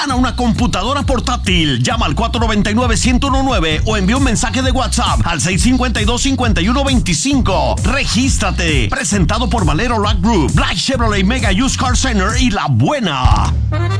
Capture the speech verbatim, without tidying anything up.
Gana una computadora portátil. Llama al cuatro nueve nueve, uno cero uno nueve o envía un mensaje de WhatsApp al seis cinco dos, cinco uno dos cinco. Regístrate. Presentado por Valero Lack Group, Black Chevrolet Mega Used Car Center y La Buena.